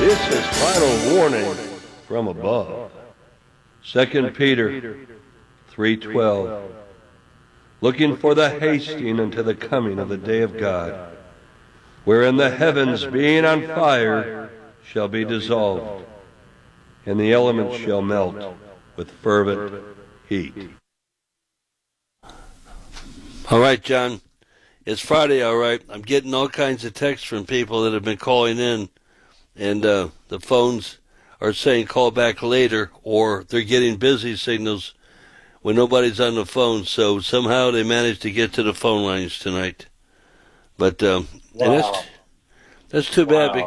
This is final warning from above. 2 Peter 3:12. Looking for the hasting unto the coming of the day of God, wherein the heavens being on fire shall be dissolved, and the elements shall melt with fervent heat. All right, John. It's Friday, all right. I'm getting all kinds of texts from people that have been calling in, and the phones are saying call back later, or they're getting busy signals when nobody's on the phone. So somehow they managed to get to the phone lines tonight. But wow. And that's too bad.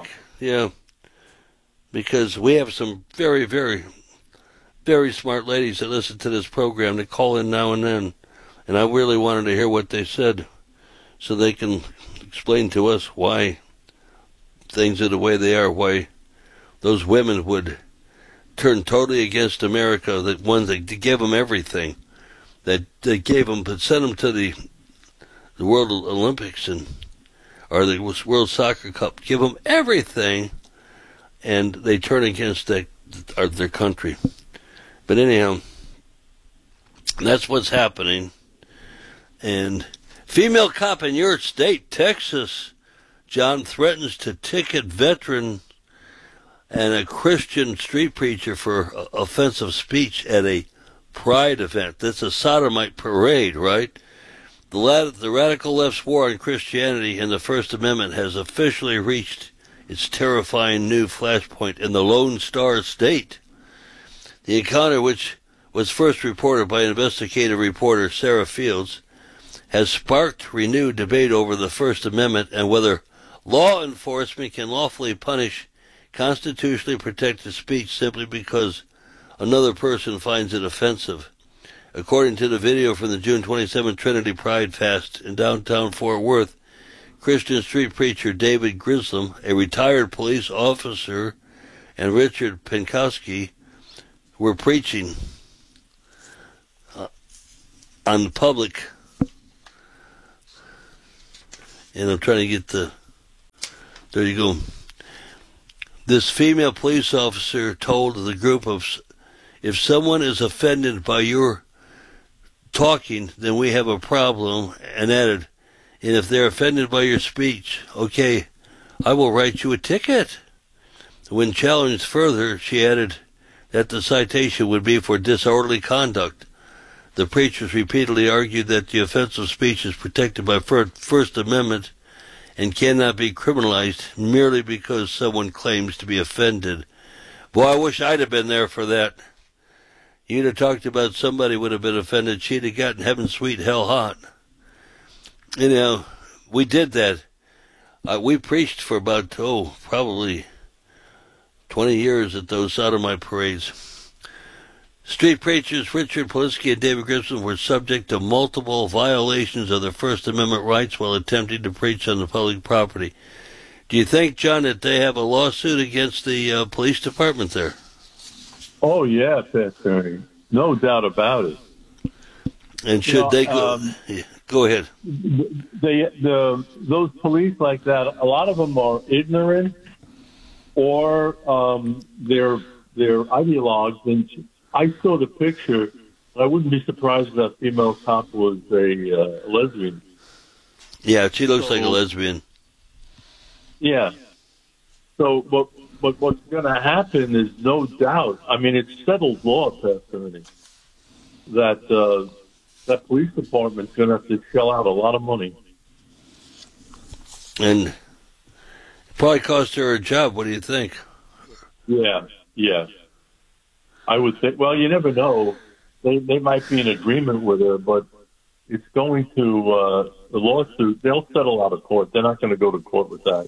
Because we have some very, very, very smart ladies that listen to this program that call in now and then, and I really wanted to hear what they said so they can explain to us why things are the way they are, why those women would turn totally against America, the ones that gave them everything, that gave them, but sent them to the World Olympics or the World Soccer Cup, give them everything, and they turn against their country. But anyhow, that's what's happening. And female cop in your state, Texas, John, threatens to ticket veteran and a Christian street preacher for offensive speech at a pride event. That's a sodomite parade, right? The radical left's war on Christianity and the First Amendment has officially reached its terrifying new flashpoint in the Lone Star State. The encounter, which was first reported by investigative reporter Sarah Fields, has sparked renewed debate over the First Amendment and whether law enforcement can lawfully punish constitutionally protected speech simply because another person finds it offensive. According to the video from the June 27 Trinity Pride Fest in downtown Fort Worth, Christian street preacher David Grislam, a retired police officer, and Richard Penkowski were preaching on the public. And I'm trying to get there you go. This female police officer told the group if someone is offended by your talking, then we have a problem, and added, and if they're offended by your speech, okay, I will write you a ticket. When challenged further, she added that the citation would be for disorderly conduct. The preachers repeatedly argued that the offensive speech is protected by First Amendment and cannot be criminalized merely because someone claims to be offended. Boy, I wish I'd have been there for that. You'd have talked about somebody would have been offended. She'd have gotten heaven sweet, hell hot. We did that. We preached for about, probably 20 years at those sodomite parades. Street preachers Richard Polisky and David Grissom were subject to multiple violations of their First Amendment rights while attempting to preach on the public property. Do you think, John, that they have a lawsuit against the police department there? Oh, yeah, Pastor. No doubt about it. And should they go? Go ahead. Those police like that, a lot of them are ignorant, or they're ideologues. And I saw the picture. I wouldn't be surprised if that female cop was a lesbian. Yeah, she looks like a lesbian. Yeah. So, but what's going to happen is no doubt. I mean, it's settled law, Pastor Ernie, that that police department's going to have to shell out a lot of money. And it probably cost her a job. What do you think? Yeah. I would say, well, you never know. They might be in agreement with her, but it's going to the lawsuit. They'll settle out of court. They're not going to go to court with that.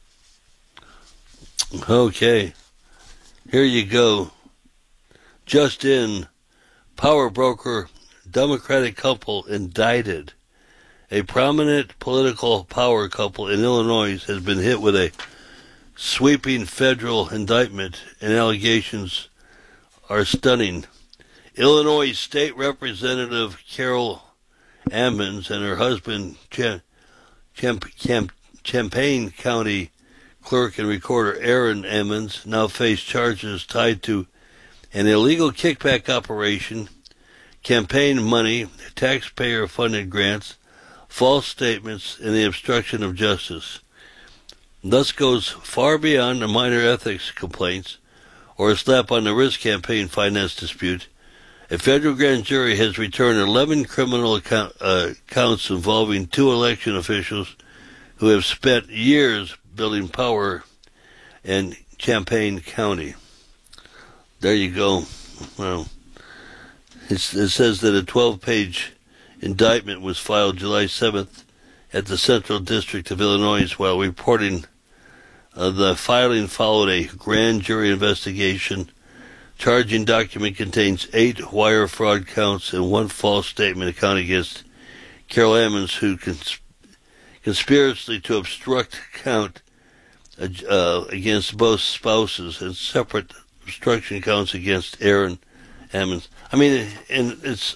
Okay. Here you go. Just in, power broker, Democratic couple indicted. A prominent political power couple in Illinois has been hit with a sweeping federal indictment, and allegations are stunning. Illinois State Representative Carol Ammons and her husband, Champaign County clerk and recorder Aaron Emmons now face charges tied to an illegal kickback operation, campaign money, taxpayer-funded grants, false statements, and the obstruction of justice. Thus goes far beyond the minor ethics complaints or a slap on the wrist campaign finance dispute. A federal grand jury has returned 11 criminal counts involving 2 election officials who have spent years building power in Champaign County. There you go. Well, it says that a 12-page indictment was filed July 7th at the Central District of Illinois. While reporting the filing followed a grand jury investigation. Charging document contains 8 wire fraud counts and 1 false statement account against Carol Emmons, who conspiracy to obstruct count against both spouses, and separate obstruction counts against Aaron Emmons. I mean, and it's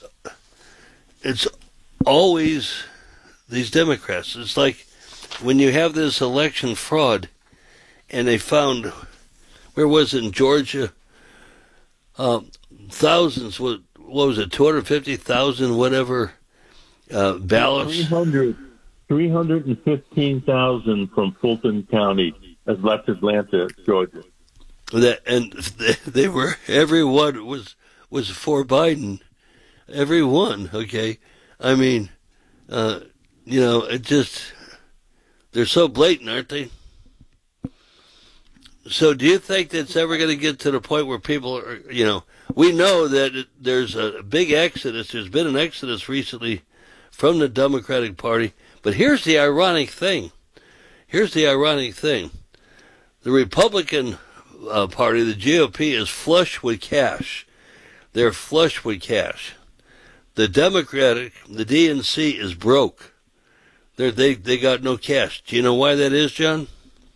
always these Democrats. It's like when you have this election fraud, and they found, where was it, in Georgia? Thousands, what was it, 250,000, whatever, ballots? 315,000 from Fulton County, as left Atlanta, Georgia. And they were, everyone was for Biden. Everyone, okay? I mean, it just, they're so blatant, aren't they? So do you think that's ever going to get to the point where people are, we know that there's a big exodus. There's been an exodus recently from the Democratic Party. But here's the ironic thing. The Republican Party, the GOP, is flush with cash. They're flush with cash. The Democratic, the DNC, is broke. They got no cash. Do you know why that is, John?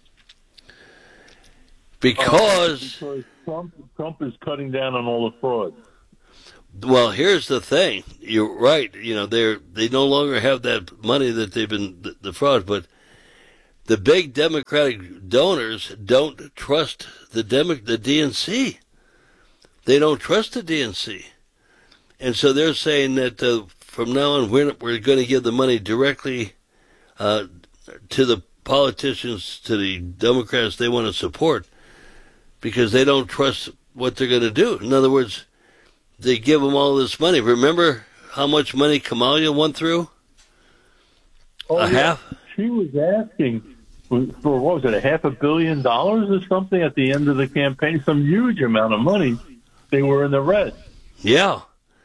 Because Trump is cutting down on all the fraud. Well, here's the thing. You're right. They no longer have that money that they've been the fraud, but the big Democratic donors don't trust the DNC. They don't trust the DNC, and so they're saying that from now on we're going to give the money directly to the politicians, to the Democrats they want to support, because they don't trust what they're going to do. In other words, they give them all this money. Remember how much money Kamala went through? Half? She was asking for, what was it, $500 million or something at the end of the campaign? Some huge amount of money. They were in the red. Yeah.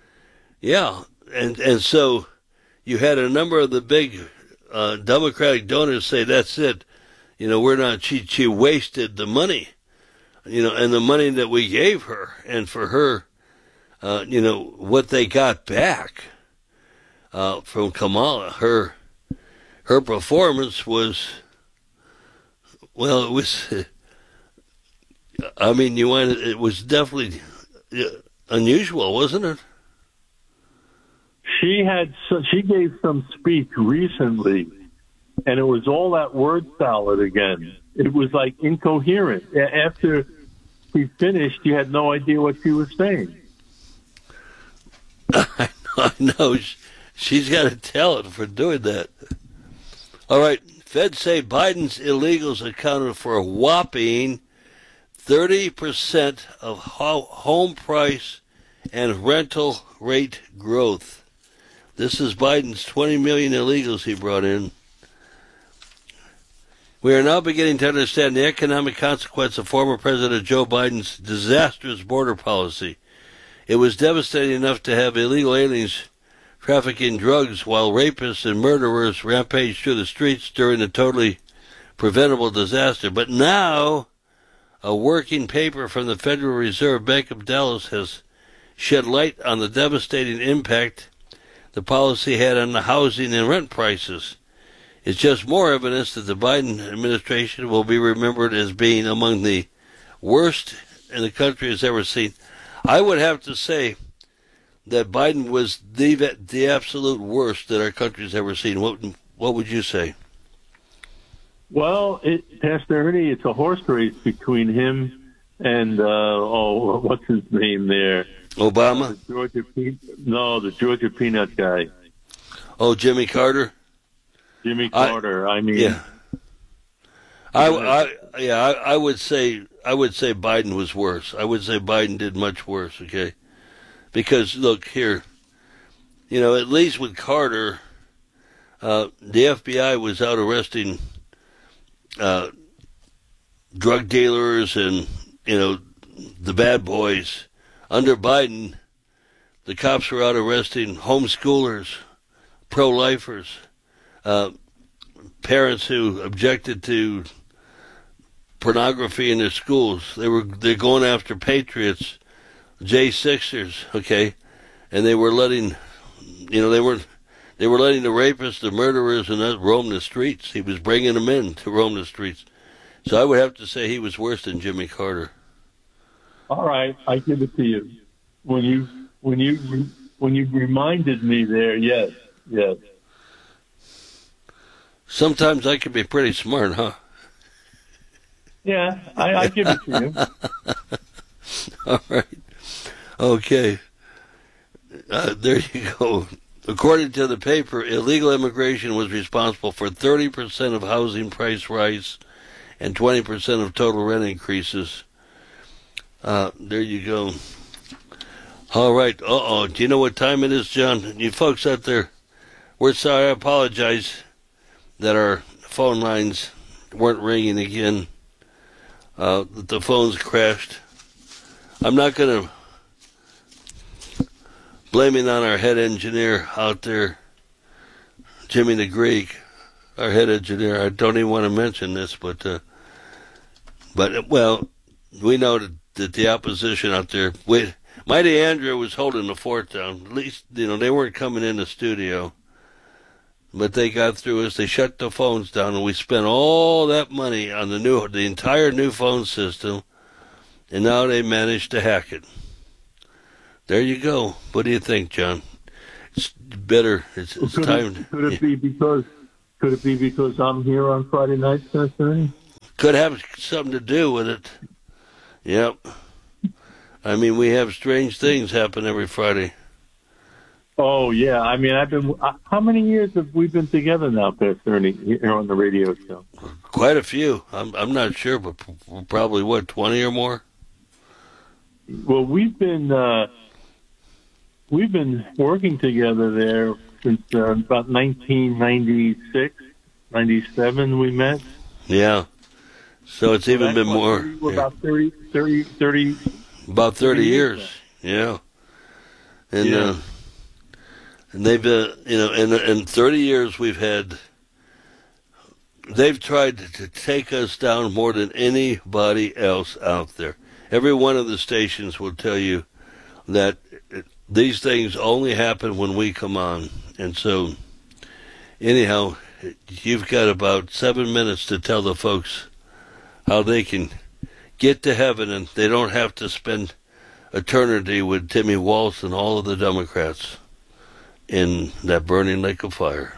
And so you had a number of the big Democratic donors say, that's it. We're not, she wasted the money. And the money that we gave her, and for her, what they got back from Kamala, her performance was, well, it was, it was definitely unusual, wasn't it? She gave some speech recently, and it was all that word salad again. It was like incoherent. After she finished, you had no idea what she was saying. I know. She's got a talent for doing that. All right. Feds say Biden's illegals accounted for a whopping 30% of home price and rental rate growth. This is Biden's 20 million illegals he brought in. We are now beginning to understand the economic consequence of former President Joe Biden's disastrous border policy. It was devastating enough to have illegal aliens trafficking drugs while rapists and murderers rampaged through the streets during a totally preventable disaster. But now, a working paper from the Federal Reserve Bank of Dallas has shed light on the devastating impact the policy had on the housing and rent prices. It's just more evidence that the Biden administration will be remembered as being among the worst in the country has ever seen. I would have to say that Biden was the absolute worst that our country's ever seen. What would you say? Well, Pastor Ernie, it's a horse race between him and what's his name there? Obama? The Georgia Peanut guy. Oh, Jimmy Carter? Jimmy Carter. I mean, yeah. I would say Biden was worse. I would say Biden did much worse, okay? Because look here, at least with Carter, the FBI was out arresting drug dealers and the bad boys. Under Biden, the cops were out arresting homeschoolers, pro-lifers, parents who objected to pornography in their schools. They're going after patriots, J6ers, okay, and they were letting, they were letting the rapists, the murderers, and that roam the streets. He was bringing them in to roam the streets. So I would have to say he was worse than Jimmy Carter. All right, I give it to you. When you reminded me there, yes. Sometimes I can be pretty smart, huh? Yeah, I give it to you. All right. Okay. There you go. According to the paper, illegal immigration was responsible for 30% of housing price rise and 20% of total rent increases. There you go. All right. Do you know what time it is, John? You folks out there, we're sorry. I apologize that our phone lines weren't ringing again. That the phones crashed. I'm not going to blame it on our head engineer out there, Jimmy the Greek, our head engineer. I don't even want to mention this, but we know that the opposition out there, Mighty Andrew was holding the fort down. At least, they weren't coming in the studio. But they got through us. They shut the phones down, and we spent all that money on the entire new phone system, and now they managed to hack it. There you go. What do you think, John? It's better. It's time. Could it be because I'm here on Friday nights, Pastor? Could have something to do with it. Yep. I mean, we have strange things happen every Friday. Oh, yeah. I mean, how many years have we been together now, Pastor Ernie, here on the radio show? Quite a few. I'm not sure, but probably, 20 or more? Well, we've been working together there since about 1996, 97 we met. Yeah. So it's even been more. About 30. About 30 years. Yeah. And, yeah. And they've, in 30 years they've tried to take us down more than anybody else out there. Every one of the stations will tell you that these things only happen when we come on. And so, anyhow, you've got about 7 minutes to tell the folks how they can get to heaven and they don't have to spend eternity with Timmy Walsh and all of the Democrats in that burning lake of fire.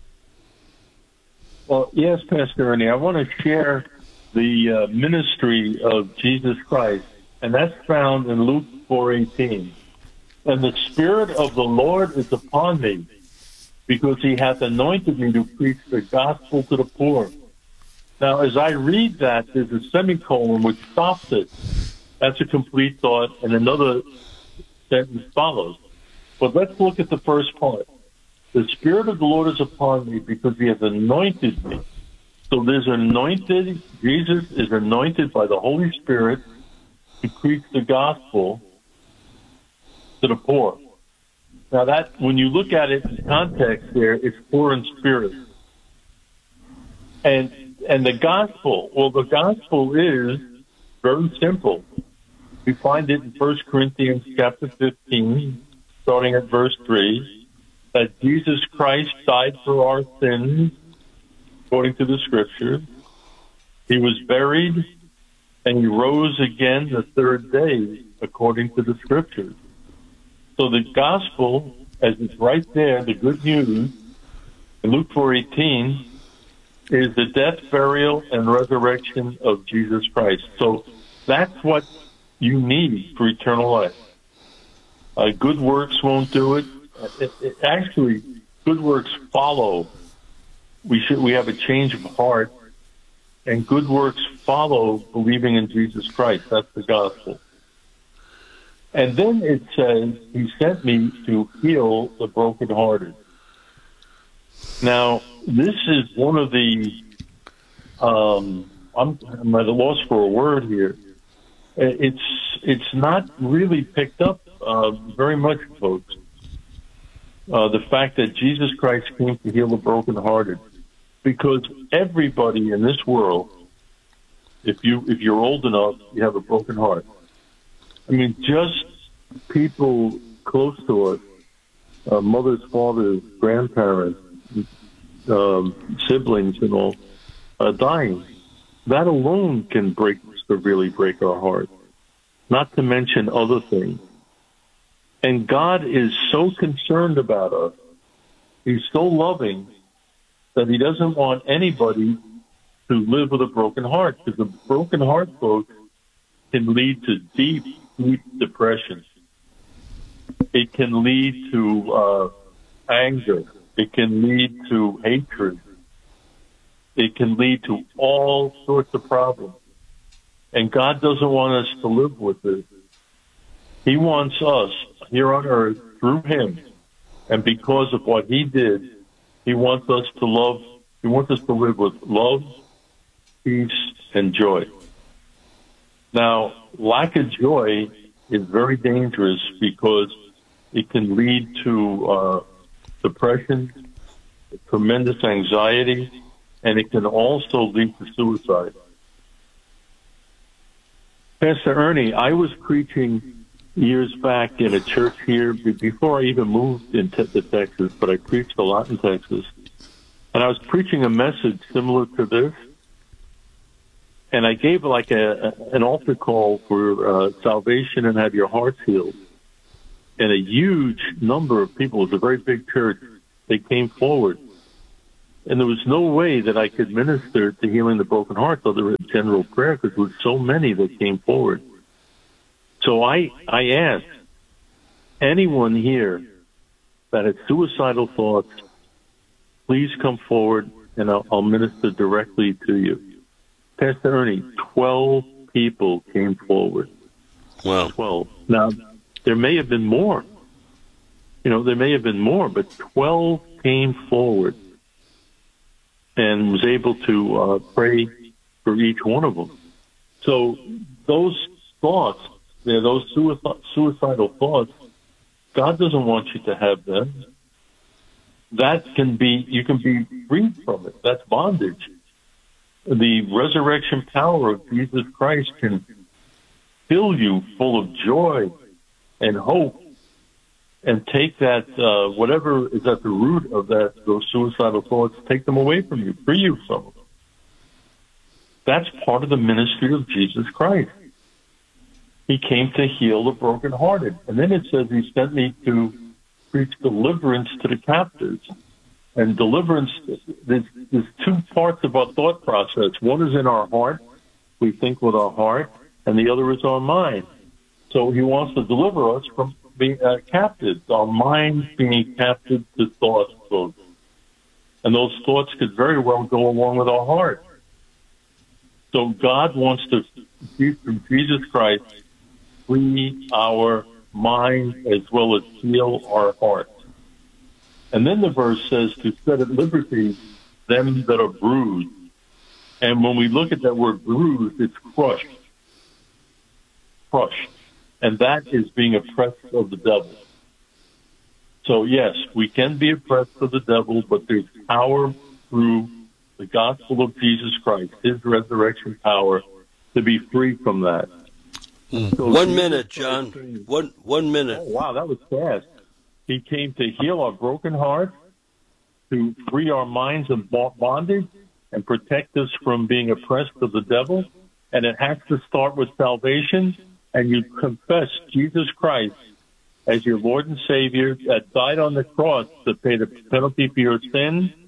Well, yes, Pastor Ernie, I want to share the ministry of Jesus Christ, and that's found in Luke 4:18. And the Spirit of the Lord is upon me, because he hath anointed me to preach the gospel to the poor. Now, as I read that, there's a semicolon which stops it. That's a complete thought, and another sentence follows. But let's look at the first part. The Spirit of the Lord is upon me because he has anointed me. So Jesus is anointed by the Holy Spirit to preach the gospel to the poor. Now that, when you look at it in context there, it's poor in spirit. And the gospel is very simple. We find it in 1 Corinthians chapter 15, starting at verse 3, that Jesus Christ died for our sins, according to the Scriptures. He was buried, and he rose again the third day, according to the Scriptures. So the gospel, as it's right there, the good news, in Luke 4:18, is the death, burial, and resurrection of Jesus Christ. So that's what you need for eternal life. Good works won't do it. Actually, good works follow. We have a change of heart, and good works follow believing in Jesus Christ. That's the gospel. And then it says, He sent me to heal the brokenhearted. Now, this is one of the, I'm at a loss for a word here. It's not really picked up very much, folks. The fact that Jesus Christ came to heal the brokenhearted, because everybody in this world, if you're old enough, you have a broken heart. I mean, just people close to us, mothers, fathers, grandparents, siblings, and all, dying. That alone can severely break our heart. Not to mention other things. And God is so concerned about us. He's so loving that He doesn't want anybody to live with a broken heart, because a broken heart, folks, can lead to deep, deep depression. It can lead to anger. It can lead to hatred. It can lead to all sorts of problems. And God doesn't want us to live with this. He wants us here on earth through Him. And because of what He did, He wants us to love. He wants us to live with love, peace, and joy. Now, lack of joy is very dangerous because it can lead to depression, tremendous anxiety, and it can also lead to suicide. Pastor Ernie, I was preaching years back in a church here before I even moved into Texas, but I preached a lot in Texas. And I was preaching a message similar to this. And I gave like an altar call for salvation and have your hearts healed. And a huge number of people, it was a very big church, they came forward. And there was no way that I could minister to healing the broken heart other than general prayer, because there were so many that came forward. So I asked anyone here that had suicidal thoughts, please come forward and I'll minister directly to you. Pastor Ernie, 12 people came forward. Wow. 12. Now, there may have been more. There may have been more, but 12 came forward and was able to pray for each one of them. So those thoughts, those suicidal thoughts, God doesn't want you to have them. You can be freed from it. That's bondage. The resurrection power of Jesus Christ can fill you full of joy and hope, and take that, whatever is at the root of those suicidal thoughts, take them away from you, free you from them. That's part of the ministry of Jesus Christ. He came to heal the brokenhearted. And then it says He sent me to preach deliverance to the captives. And deliverance, there's two parts of our thought process. One is in our heart. We think with our heart. And the other is our mind. So He wants to deliver us from being captive, our mind being captive to thoughts, folks. And those thoughts could very well go along with our heart. So God wants to, through Jesus Christ, free our mind as well as heal our heart. And then the verse says to set at liberty them that are bruised. And when we look at that word bruised, it's crushed. Crushed. And that is being oppressed of the devil. So yes, we can be oppressed of the devil, but there's power through the gospel of Jesus Christ, His resurrection power, to be free from that. So 1 minute, John. One minute. Oh, wow, that was fast. He came to heal our broken hearts, to free our minds of bondage, and protect us from being oppressed of the devil. And it has to start with salvation. And you confess Jesus Christ as your Lord and Savior that died on the cross to pay the penalty for your sin,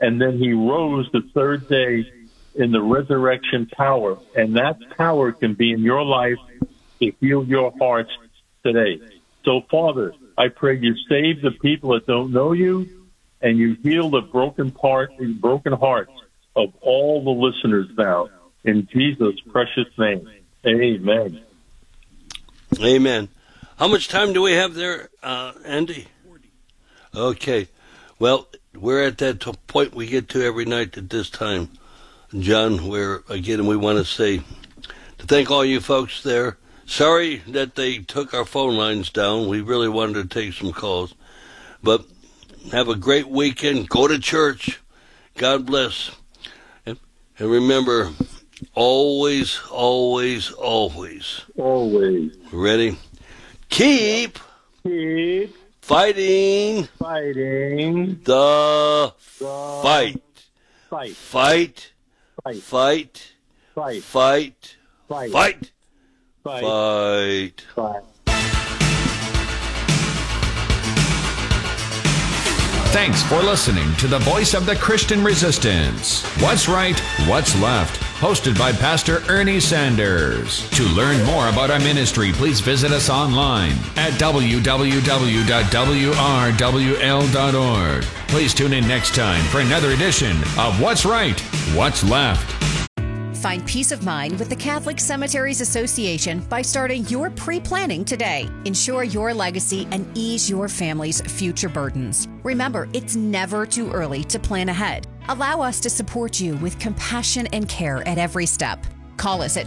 and then he rose the third day in the resurrection power. And that power can be in your life to heal your hearts today. So, Father, I pray you save the people that don't know you, and you heal the broken hearts of all the listeners now. In Jesus' precious name, amen. Amen. How much time do we have there, Andy? Okay. Well, we're at that point we get to every night at this time, John, where, again, we want to say, to thank all you folks there. Sorry that they took our phone lines down. We really wanted to take some calls. But have a great weekend. Go to church. God bless. And remember, always, always, always. Always. Ready? Keep fighting the fight. Fight. Thanks for listening to the Voice of the Christian Resistance. What's Right, What's Left? Hosted by Pastor Ernie Sanders. To learn more about our ministry, please visit us online at www.wrwl.org. Please tune in next time for another edition of What's Right, What's Left. Find peace of mind with the Catholic Cemeteries Association by starting your pre-planning today. Ensure your legacy and ease your family's future burdens. Remember, it's never too early to plan ahead. Allow us to support you with compassion and care at every step. Call us at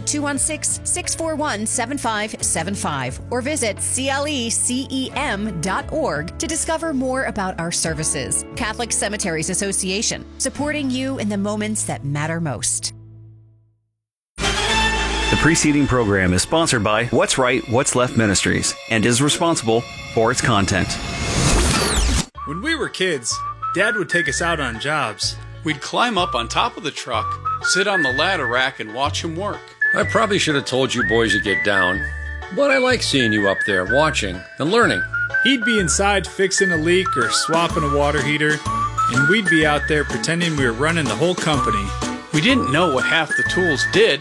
216-641-7575 or visit clecem.org to discover more about our services. Catholic Cemeteries Association, supporting you in the moments that matter most. The preceding program is sponsored by What's Right, What's Left Ministries and is responsible for its content. When we were kids, Dad would take us out on jobs. We'd climb up on top of the truck, sit on the ladder rack, and watch him work. I probably should have told you boys to get down, but I like seeing you up there watching and learning. He'd be inside fixing a leak or swapping a water heater, and we'd be out there pretending we were running the whole company. We didn't know what half the tools did,